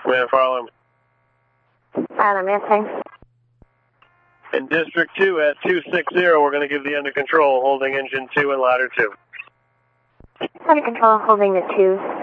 Man, Farlam. Adam, yes, sir. In District 2 at 260, we're going to give the under control, holding engine 2 and ladder 2. Under control, holding the 2.